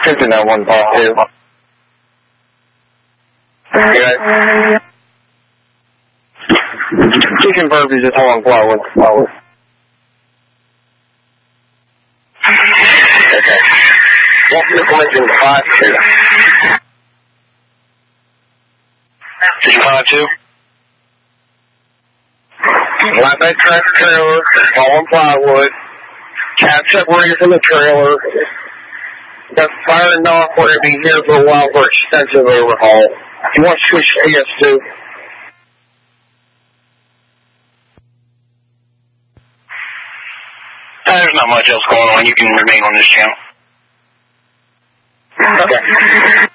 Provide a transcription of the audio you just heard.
59-152. Okay. You can verb you just hold on Plywood. Okay. What's the collision 52? Did you 52? Flatbed tractor trailer, fallen plywood, cab separated from the trailer. Got fire and knock, we're going to be here for a while for extensive overhaul. If you want to switch to AS2. There's not much else going on. You can remain on this channel. Okay.